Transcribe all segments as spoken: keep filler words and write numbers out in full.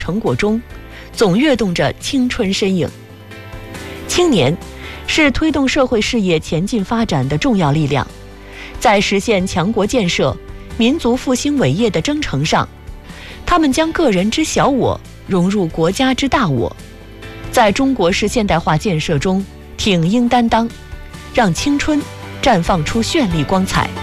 成果中，总跃动着青春身影。青年是推动社会事业前进发展的重要力量，在实现强国建设、民族复兴伟业的征程上，他们将个人之小我融入国家之大我，在中国式现代化建设中挺膺担当，让青春绽放出绚丽光彩。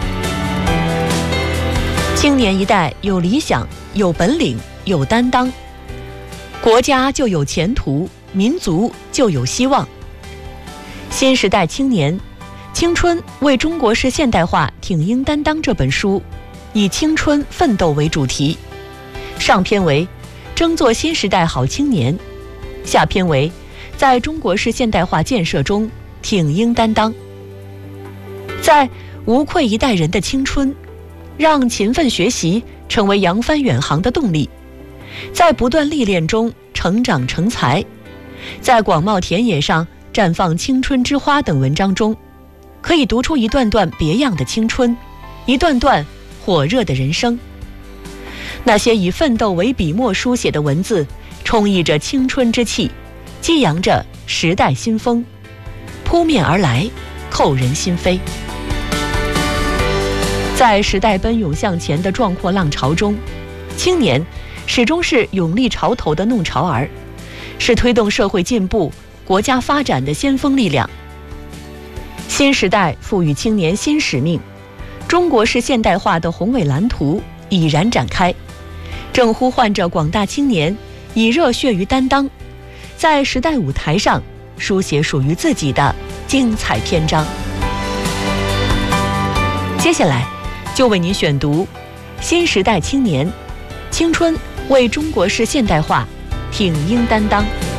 青年一代有理想、有本领、有担当，国家就有前途，民族就有希望。新时代青年，青春为中国式现代化挺膺担当这本书，以青春奋斗为主题，上篇为争做新时代好青年，下篇为在中国式现代化建设中挺膺担当。在无愧一代人的青春，让勤奋学习成为扬帆远航的动力，在不断历练中成长成才，在广袤田野上绽放青春之花等文章中，可以读出一段段别样的青春，一段段火热的人生。那些以奋斗为笔墨书写的文字，充溢着青春之气，激扬着时代新风，扑面而来，扣人心扉。在时代奔涌向前的壮阔浪潮中，青年始终是勇立潮头的弄潮儿，是推动社会进步、国家发展的先锋力量。新时代赋予青年新使命，中国式现代化的宏伟蓝图已然展开，正呼唤着广大青年以热血与担当，在时代舞台上书写属于自己的精彩篇章。接下来就为您选读新时代青年，青春为中国式现代化挺膺担当。